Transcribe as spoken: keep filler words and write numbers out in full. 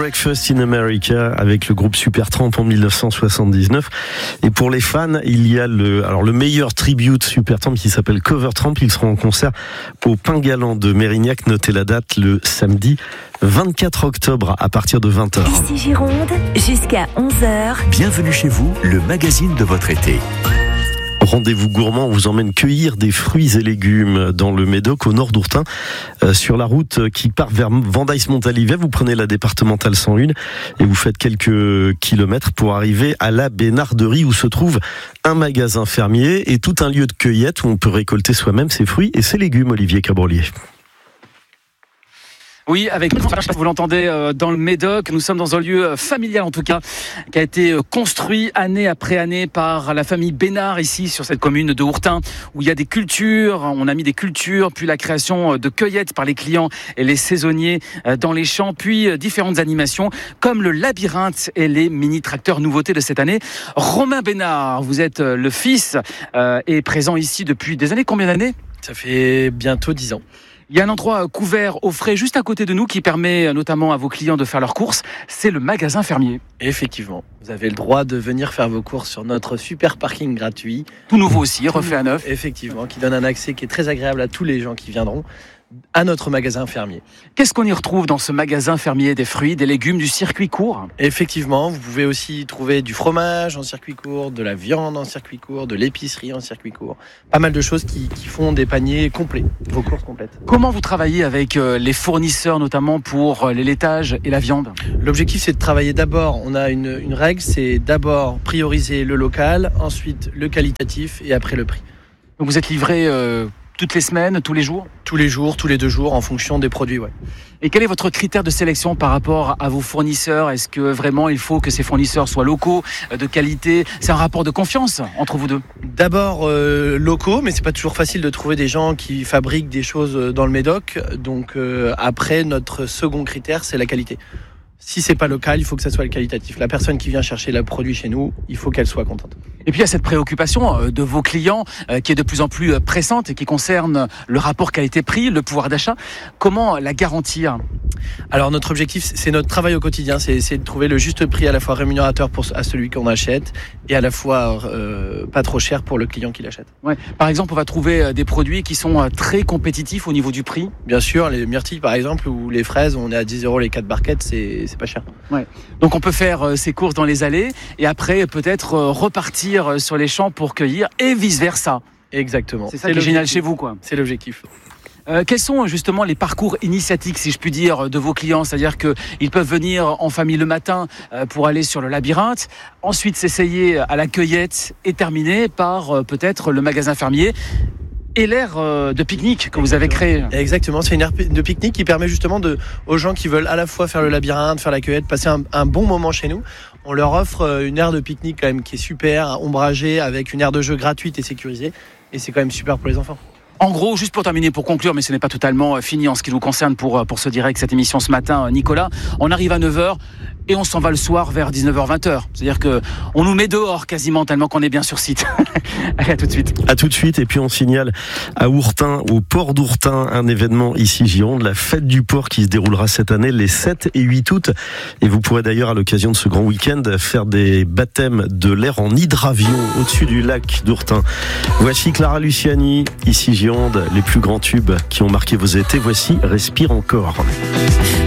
Breakfast in America avec le groupe Supertramp en dix-neuf cent soixante-dix-neuf. Et pour les fans, il y a le, alors le meilleur tribute Supertramp qui s'appelle Covertramp. Ils seront en concert au Pain Galant de Mérignac. Notez la date, le samedi vingt-quatre octobre à partir de vingt heures. Ici Gironde, jusqu'à onze heures. Bienvenue chez vous, le magazine de votre été. Rendez-vous gourmand vous emmène cueillir des fruits et légumes dans le Médoc, au nord d'Ourtin, euh, sur la route qui part vers Vendaïs-Montalivet. Vous prenez la départementale cent un et vous faites quelques kilomètres pour arriver à la Bénarderie où se trouve un magasin fermier et tout un lieu de cueillette où on peut récolter soi-même ses fruits et ses légumes. Olivier Cabrolier. Oui, avec vous l'entendez dans le Médoc, nous sommes dans un lieu familial en tout cas, qui a été construit année après année par la famille Bénard ici sur cette commune de Ourtin, où il y a des cultures, on a mis des cultures, puis la création de cueillettes par les clients et les saisonniers dans les champs, puis différentes animations comme le labyrinthe et les mini-tracteurs nouveautés de cette année. Romain Bénard, vous êtes le fils euh, et présent ici depuis des années, combien d'années ? Ça fait bientôt dix ans. Il y a un endroit couvert au frais juste à côté de nous qui permet notamment à vos clients de faire leurs courses. C'est le magasin fermier. Effectivement, vous avez le droit de venir faire vos courses sur notre super parking gratuit. Tout nouveau aussi, refait à neuf. Effectivement, qui donne un accès qui est très agréable à tous les gens qui viendront à notre magasin fermier. Qu'est-ce qu'on y retrouve dans ce magasin fermier? Des fruits, des légumes, du circuit court? Effectivement, vous pouvez aussi trouver du fromage en circuit court, de la viande en circuit court, de l'épicerie en circuit court. Pas mal de choses qui, qui font des paniers complets, vos courses complètes. Comment vous travaillez avec les fournisseurs, notamment pour les laitages et la viande? L'objectif, c'est de travailler d'abord, on a une, une règle, c'est d'abord prioriser le local, ensuite le qualitatif et après le prix. Donc vous êtes livré euh, toutes les semaines, tous les jours? Tous les jours, tous les deux jours, en fonction des produits, ouais. Et quel est votre critère de sélection par rapport à vos fournisseurs? Est-ce que vraiment il faut que ces fournisseurs soient locaux, de qualité? C'est un rapport de confiance entre vous deux? D'abord euh, locaux, mais c'est pas toujours facile de trouver des gens qui fabriquent des choses dans le Médoc. Donc euh, après, notre second critère, c'est la qualité. Si c'est pas local, il faut que ça soit le qualitatif. La personne qui vient chercher le produit chez nous, il faut qu'elle soit contente. Et puis il y a cette préoccupation de vos clients qui est de plus en plus pressante et qui concerne le rapport qualité-prix, le pouvoir d'achat. Comment la garantir? Alors notre objectif, c'est notre travail au quotidien, c'est essayer de trouver le juste prix à la fois rémunérateur pour à celui qu'on achète et à la fois euh, pas trop cher pour le client qui l'achète. Ouais. Par exemple, on va trouver des produits qui sont très compétitifs au niveau du prix. Bien sûr, les myrtilles par exemple ou les fraises, on est à dix euros les quatre barquettes, c'est c'est pas cher. Ouais. Donc on peut faire euh, ses courses dans les allées et après peut-être euh, repartir euh, sur les champs pour cueillir et vice versa. Exactement. C'est ça qui est génial chez vous, quoi. C'est l'objectif. Euh, quels sont justement les parcours initiatiques, si je puis dire, de vos clients? C'est-à-dire qu'ils peuvent venir en famille le matin euh, pour aller sur le labyrinthe, ensuite s'essayer à la cueillette et terminer par euh, peut-être le magasin fermier et l'aire de pique-nique que vous avez créé. Exactement, c'est une aire de pique-nique qui permet justement de, aux gens qui veulent à la fois faire le labyrinthe, faire la cueillette, passer un, un bon moment chez nous. On leur offre une aire de pique-nique quand même qui est super, ombragée, avec une aire de jeu gratuite et sécurisée. Et c'est quand même super pour les enfants. En gros, juste pour terminer, pour conclure, mais ce n'est pas totalement fini en ce qui nous concerne pour, pour ce direct, cette émission ce matin, Nicolas, on arrive à neuf heures et on s'en va le soir vers dix-neuf heures vingt. C'est-à-dire qu'on nous met dehors quasiment tellement qu'on est bien sur site. Allez, à tout de suite. À tout de suite. Et puis on signale à Ourtin, au port d'Ourtin, un événement ici Gironde, la fête du port qui se déroulera cette année les sept et huit août. Et vous pourrez d'ailleurs à l'occasion de ce grand week-end faire des baptêmes de l'air en hydravion au-dessus du lac d'Ourtin. Voici Clara Luciani, ici Gironde, les plus grands tubes qui ont marqué vos étés. Voici Respire encore.